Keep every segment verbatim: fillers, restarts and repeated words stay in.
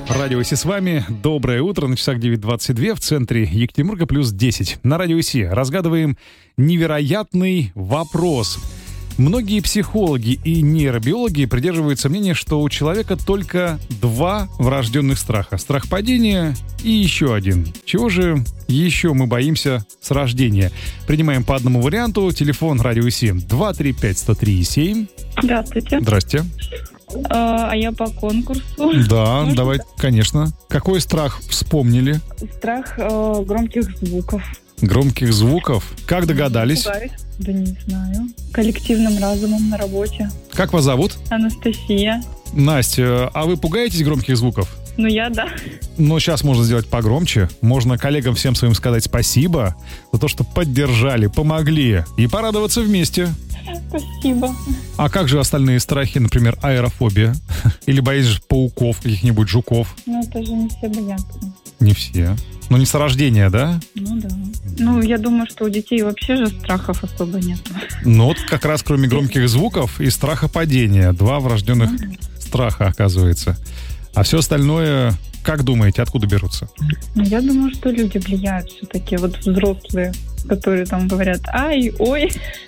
Радио ИСИ с вами. Доброе утро. На часах девять двадцать два в центре Екатеринбурга плюс десять. На Радио ИСИ разгадываем невероятный вопрос. Многие психологи и нейробиологи придерживаются мнения, что у человека только два врожденных страха. Страх падения и еще один. Чего же еще мы боимся с рождения? Принимаем по одному варианту. Телефон Радио ИСИ два три пять сто три семь. Здравствуйте. Здрасте. А, а я по конкурсу. Да, Можно? давай, конечно. Какой страх вспомнили? Страх э, громких звуков. Громких звуков? Как догадались? Пугаюсь. Да не знаю. Коллективным разумом на работе. Как вас зовут? Анастасия. Настя, а вы пугаетесь громких звуков? Ну я да. Но сейчас можно сделать погромче. Можно коллегам всем своим сказать спасибо за то, что поддержали, помогли. И порадоваться вместе. Спасибо. А как же остальные страхи, например, аэрофобия? Или боишься пауков, каких-нибудь жуков? Ну это же не все боятся. Не все. Ну не с рождения, да? Ну да. Ну я думаю, что у детей вообще же страхов особо нет. Ну вот как раз кроме громких звуков и страха падения. Два врожденных страха, оказывается. А все остальное, как думаете, откуда берутся? Ну я думаю, что люди влияют все-таки. Вот взрослые, которые там говорят ай, ой.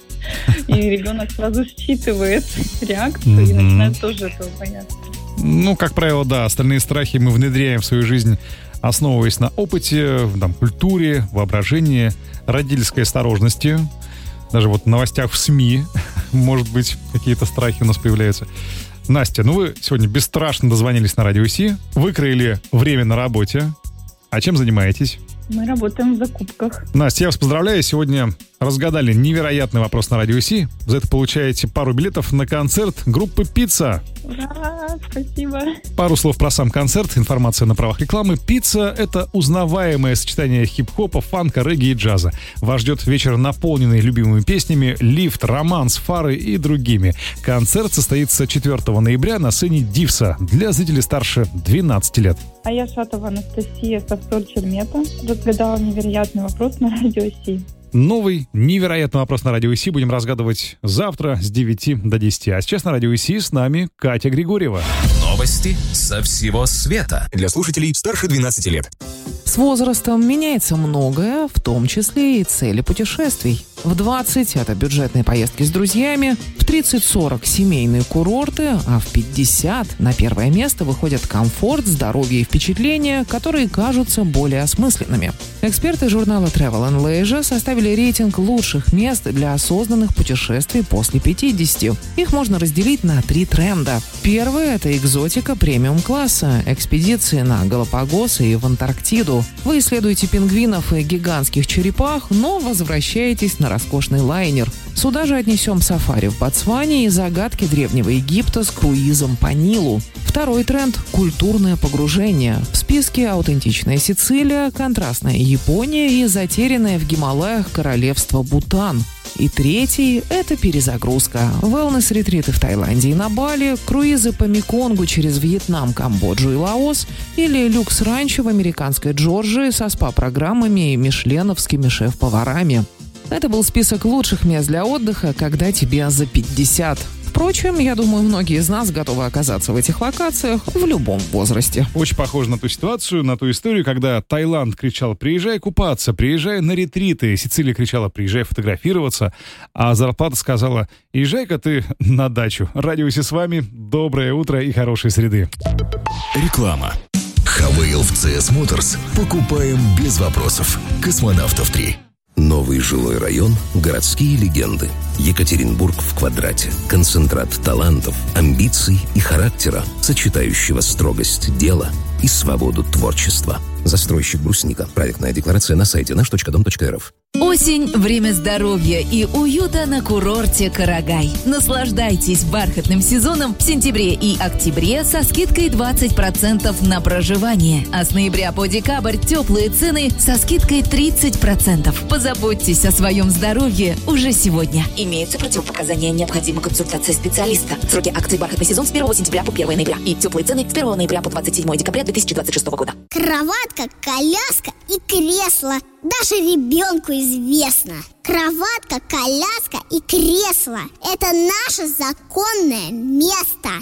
И ребенок сразу считывает реакцию mm-hmm. и начинает тоже этого бояться. Ну, как правило, да. Остальные страхи мы внедряем в свою жизнь, основываясь на опыте, там, культуре, воображении, родительской осторожности. Даже вот в новостях в СМИ, может быть, какие-то страхи у нас появляются. Настя, ну вы сегодня бесстрашно дозвонились на Радио ИСИ, выкроили время на работе. А чем занимаетесь? Мы работаем в закупках. Настя, я вас поздравляю. Сегодня разгадали невероятный вопрос на Радио ИСИ. За это получаете пару билетов на концерт группы «Пицца». Ура, спасибо. Пару слов про сам концерт. Информация на правах рекламы. «Пицца» — это узнаваемое сочетание хип-хопа, фанка, регги и джаза. Вас ждет вечер, наполненный любимыми песнями «Лифт», «Романс», «Фары» и другими. Концерт состоится четвёртого ноября на сцене «Дивса» для зрителей старше двенадцати лет. А я Шатова Анастасия со вторчермета. Разгадала невероятный вопрос на Радио ИСИ. Новый невероятный вопрос на Радио ИСИ будем разгадывать завтра с девяти до десяти. А сейчас на Радио ИСИ с нами Катя Григорьева. Новости со всего света. Для слушателей старше двенадцати лет. С возрастом меняется многое, в том числе и цели путешествий. В двадцать это бюджетные поездки с друзьями, в тридцать-сорок семейные курорты, а в пятьдесят на первое место выходят комфорт, здоровье и впечатления, которые кажутся более осмысленными. Эксперты журнала Travel and Leisure составили рейтинг лучших мест для осознанных путешествий после пятидесяти. Их можно разделить на три тренда. Первый – это экзотика премиум-класса, экспедиции на Галапагос и в Антарктиду. Вы исследуете пингвинов и гигантских черепах, но возвращаетесь на роскошный лайнер. Сюда же отнесем сафари в Ботсване и загадки Древнего Египта с круизом по Нилу. Второй тренд – культурное погружение. В списке аутентичная Сицилия, контрастная Япония и затерянное в Гималаях королевство Бутан. И третий – это перезагрузка. Wellness-ретриты в Таиланде и на Бали, круизы по Меконгу через Вьетнам, Камбоджу и Лаос или люкс-ранчо в американской Джорджии со спа-программами и мишленовскими шеф-поварами. Это был список лучших мест для отдыха, когда тебе за пятьдесят. Впрочем, я думаю, многие из нас готовы оказаться в этих локациях в любом возрасте. Очень похоже на ту ситуацию, на ту историю, когда Таиланд кричал «приезжай купаться», «приезжай на ретриты», Сицилия кричала «приезжай фотографироваться», а зарплата сказала «езжай-ка ты на дачу». Радио ИСИ с вами, доброе утро и хорошей среды. Реклама. Хавейл в си эс Motors. Покупаем без вопросов. Космонавтов три. Новый жилой район, городские легенды. Екатеринбург в квадрате. Концентрат талантов, амбиций и характера, сочетающего строгость дела и свободу творчества. Застройщик «Брусника». Проектная декларация на сайте наш точка дом точка эр эф. Осень – время здоровья и уюта на курорте Карагай. Наслаждайтесь бархатным сезоном в сентябре и октябре со скидкой двадцать процентов на проживание. А с ноября по декабрь теплые цены со скидкой тридцать процентов. Позаботьтесь о своем здоровье уже сегодня. Имеются противопоказания, необходима консультация специалиста. Сроки акции «Бархатный сезон» с первого сентября по первое ноября. И теплые цены с первого ноября по двадцать седьмое декабря две тысячи двадцать шестого года. Кроватка, коляска и кресло. Даже ребенку известно. Кроватка, коляска и кресло – это наше законное место. С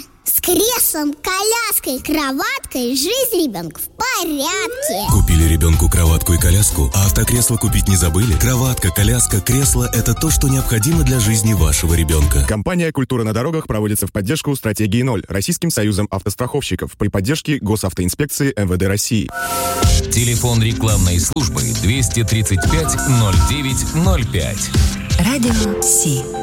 креслом, коляской, кроваткой жизнь ребенка в порядке. Купили ребенку кроватку и коляску, а автокресло купить не забыли? Кроватка, коляска, кресло – это то, что необходимо для жизни вашего ребенка. Компания «Культура на дорогах» проводится в поддержку стратегии ноль Российским союзом автостраховщиков при поддержке Госавтоинспекции эм вэ дэ России. Телефон рекламной службы двести тридцать пять ноль девять ноль пять. Радио Си.